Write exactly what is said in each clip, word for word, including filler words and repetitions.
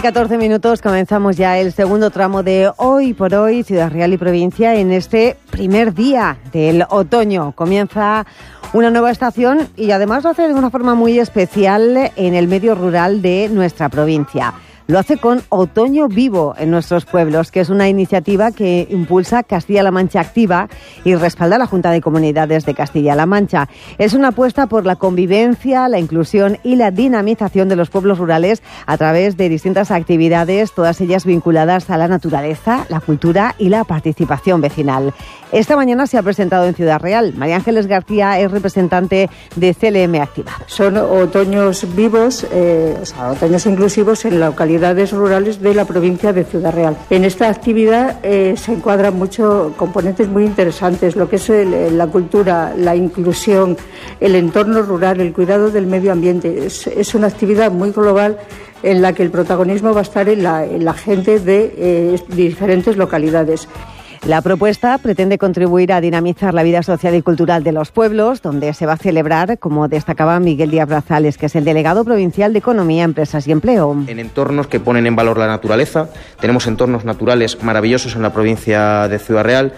y catorce minutos, comenzamos ya el segundo tramo de Hoy por Hoy, Ciudad Real y Provincia, en este primer día del otoño. Comienza una nueva estación y además lo hace de una forma muy especial en el medio rural de nuestra provincia. Lo hace con Otoño Vivo en nuestros pueblos, que es una iniciativa que impulsa Castilla-La Mancha Activa y respalda la Junta de Comunidades de Castilla-La Mancha. Es una apuesta por la convivencia, la inclusión y la dinamización de los pueblos rurales a través de distintas actividades, todas ellas vinculadas a la naturaleza, la cultura y la participación vecinal. Esta mañana se ha presentado en Ciudad Real. María Ángeles García es representante de C L M Activa. Son otoños vivos, eh, o sea, otoños inclusivos en localidades rurales de la provincia de Ciudad Real. En esta actividad eh, se encuadran muchos componentes muy interesantes, lo que es el, la cultura, la inclusión, el entorno rural, el cuidado del medio ambiente. Es, es una actividad muy global en la que el protagonismo va a estar en la, en la gente de eh, diferentes localidades. La propuesta pretende contribuir a dinamizar la vida social y cultural de los pueblos, donde se va a celebrar, como destacaba Miguel Díaz Brazales, que es el delegado provincial de Economía, Empresas y Empleo. En entornos que ponen en valor la naturaleza, tenemos entornos naturales maravillosos en la provincia de Ciudad Real.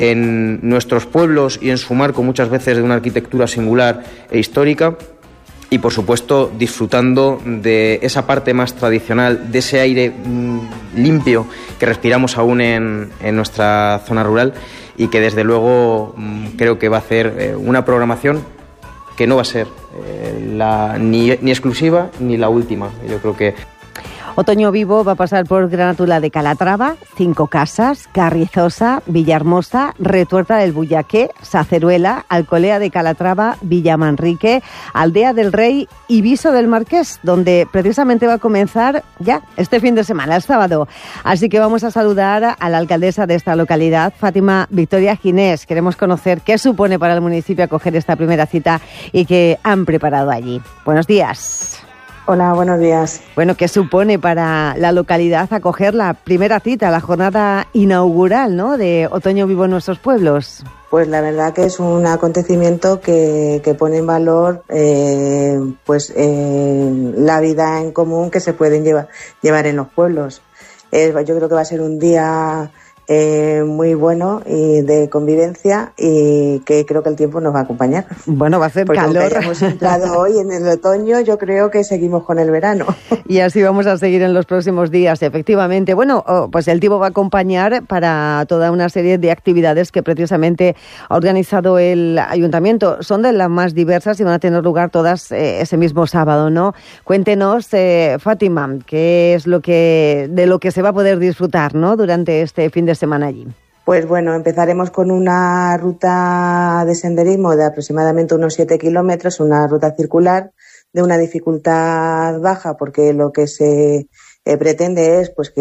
En nuestros pueblos y en su marco muchas veces de una arquitectura singular e histórica. Y, por supuesto, disfrutando de esa parte más tradicional, de ese aire mmm, limpio que respiramos aún en, en nuestra zona rural y que, desde luego, mmm, creo que va a hacer eh, una programación que no va a ser eh, la, ni, ni exclusiva ni la última. Yo creo que... Otoño Vivo va a pasar por Granatula de Calatrava, Cinco Casas, Carrizosa, Villahermosa, Retuerta del Bullaqué, Saceruela, Alcolea de Calatrava, Villamanrique, Aldea del Rey y Viso del Marqués, donde precisamente va a comenzar ya este fin de semana, el sábado. Así que vamos a saludar a la alcaldesa de esta localidad, Fátima Victoria Ginés. Queremos conocer qué supone para el municipio acoger esta primera cita y qué han preparado allí. Buenos días. Hola, buenos días. Bueno, ¿qué supone para la localidad acoger la primera cita, la jornada inaugural, ¿no?, de Otoño Vivo en nuestros pueblos? Pues la verdad que es un acontecimiento que, que pone en valor eh, pues eh, la vida en común que se pueden llevar, llevar en los pueblos. Eh, yo creo que va a ser un día Eh, muy bueno y de convivencia y que creo que el tiempo nos va a acompañar. Bueno, va a hacer porque calor. Porque hemos entrado hoy en el otoño, yo creo que seguimos con el verano. Y así vamos a seguir en los próximos días, efectivamente. Bueno, oh, pues el tiempo va a acompañar para toda una serie de actividades que precisamente ha organizado el ayuntamiento. Son de las más diversas y van a tener lugar todas eh, ese mismo sábado, ¿no? Cuéntenos, eh, Fátima, qué es lo que de lo que se va a poder disfrutar, ¿no?, durante este fin de semana allí. Pues bueno, empezaremos con una ruta de senderismo de aproximadamente unos siete kilómetros, una ruta circular de una dificultad baja, porque lo que se eh, pretende es pues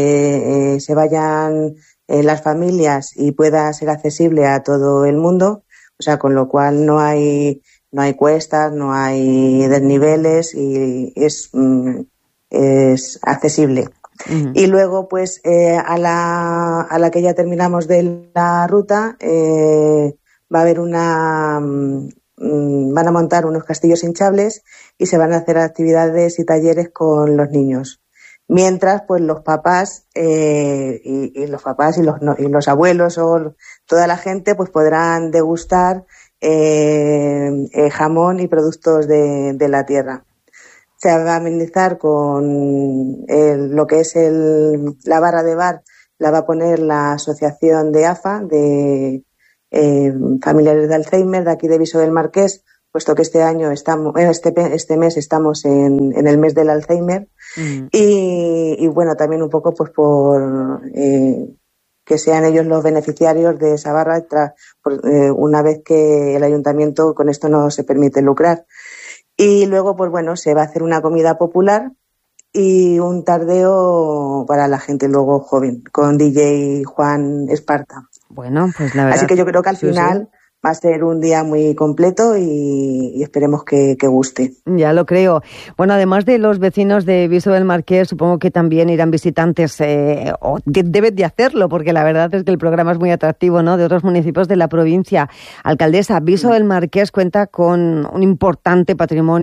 que eh, se vayan eh, las familias y pueda ser accesible a todo el mundo, o sea, con lo cual no hay no hay cuestas, no hay desniveles y es, mm, es accesible. Uh-huh. Y luego, pues, eh, a la a la que ya terminamos de la ruta, eh, va a haber una... Mmm, van a montar unos castillos hinchables y se van a hacer actividades y talleres con los niños. Mientras, pues, los papás eh, y, y los papás y los, no, y los abuelos o toda la gente, pues, podrán degustar eh, eh, jamón y productos de, de la tierra. Se va a amenizar con el, lo que es el, la barra de bar, la va a poner la asociación de A F A, de eh, familiares de Alzheimer, de aquí de Viso del Marqués, puesto que este año estamos, este, este mes estamos en, en el mes del Alzheimer. Mm. Y, y bueno, también un poco pues por eh, que sean ellos los beneficiarios de esa barra, tra, por, eh, una vez que el ayuntamiento con esto no se permite lucrar. Y luego, pues bueno, se va a hacer una comida popular y un tardeo para la gente luego joven, con D J Juan Esparta. Bueno, pues la verdad... Así que yo creo que al sí, final... Sí. Va a ser un día muy completo y, y esperemos que, que guste. Ya lo creo. Bueno, además de los vecinos de Viso del Marqués, supongo que también irán visitantes, eh, o de, deben de hacerlo, porque la verdad es que el programa es muy atractivo, ¿no?, de otros municipios de la provincia. Alcaldesa, Viso del Marqués cuenta con un importante patrimonio